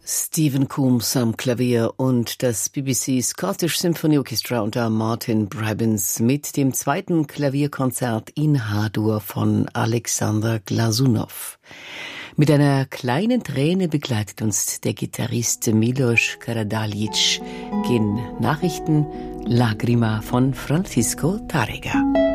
Stephen Coombs am Klavier und das BBC Scottish Symphony Orchestra unter Martin Brabins mit dem zweiten Klavierkonzert in H-Dur von Alexander Glasunow. Mit einer kleinen Träne begleitet uns der Gitarrist Milos Karadalic. Gehen Nachrichten, Lagrima von Francisco Tárrega.